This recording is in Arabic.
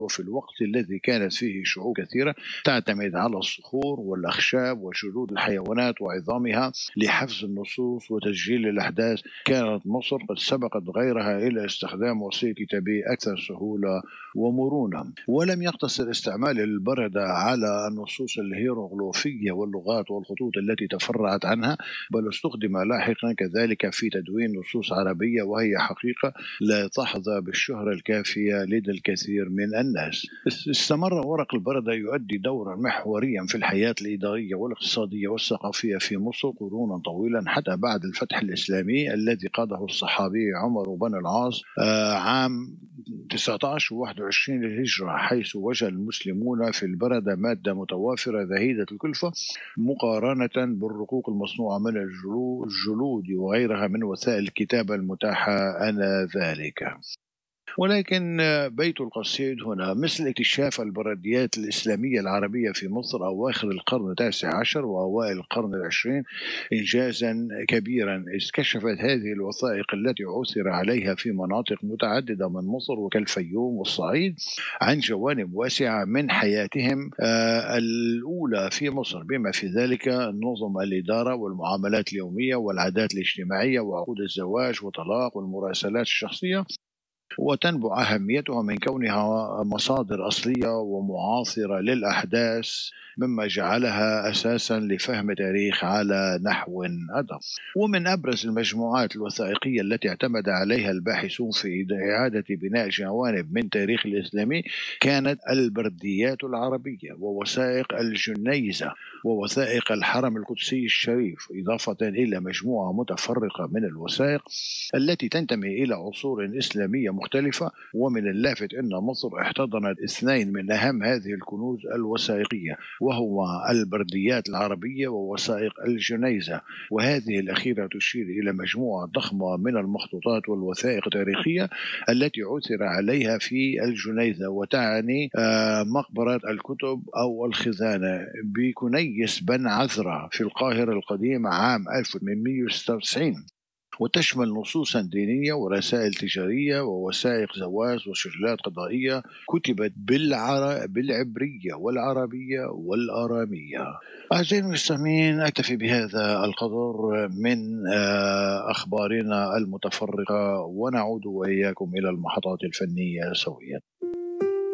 وفي الوقت الذي كانت فيه شعوب كثيرة تعتمد على الصخور والأخشاب وجلود الحيوانات وعظامها لحفظ النصوص وتسجيل الأحداث، كانت مصر قد سبقت غيرها إلى استخدام وسيلة كتابية أكثر سهولة ومرونة. ولم يقتصر استعمال البردة على النصوص الهيروغليفية واللغات والخطوط التي تفرعت عنها، بل استخدم لاحقا كذلك في تدوين نصوص عربية، وهي حقيقة لا تحظى بالشهرة الكافية لدى الكثير من الناس. استمر ورق البردة يؤدي دورا محوريا في الحياة الإدارية والاقتصادية والثقافية في مصر قرونا طويلا، حتى بعد الفتح الإسلامي الذي قاده الصحابي عمر بن العاص عام 19 و21 للهجرة، حيث وجد المسلمون في البردة مادة متوافرة ذهيدة الكلفة مقارنة بالرقوق المصنوعة من الجلود وغيرها من وسائل الكتابة المتاحة آنذاك. ولكن بيت القصيد هنا مثل اكتشاف البرديات الإسلامية العربية في مصر أواخر القرن التاسع عشر وأوائل القرن العشرين إنجازا كبيرا، إذ كشفت هذه الوثائق التي عثر عليها في مناطق متعددة من مصر وكالفيوم والصعيد عن جوانب واسعة من حياتهم الأولى في مصر، بما في ذلك نظم الإدارة والمعاملات اليومية والعادات الاجتماعية وعقود الزواج والطلاق والمراسلات الشخصية. وتنبع أهميتها من كونها مصادر أصلية ومعاصرة للأحداث، مما جعلها أساسا لفهم تاريخ على نحو أدق. ومن أبرز المجموعات الوثائقية التي اعتمد عليها الباحثون في إعادة بناء جوانب من تاريخ الإسلامي كانت البرديات العربية ووثائق الجنيزة ووثائق الحرم القدسي الشريف، إضافة إلى مجموعة متفرقة من الوثائق التي تنتمي إلى عصور إسلامية مختلفة. ومن اللافت أن مصر احتضنت اثنين من أهم هذه الكنوز الوثائقية، وهو البرديات العربية ووثائق الجنيزة، وهذه الأخيرة تشير إلى مجموعة ضخمة من المخطوطات والوثائق التاريخية التي عثر عليها في الجنيزة، وتعني مقبرة الكتب أو الخزانة بكنيس بن عذرة في القاهرة القديمة عام 1896، وتشمل نصوصا دينية ورسائل تجارية ووثائق زواج وسجلات قضائية كتبت بالعبرية والعربية والآرامية. أعزائي المستمعين، أكتفي بهذا القدر من أخبارنا المتفرقة، ونعود وإياكم إلى المحطات الفنية سويا.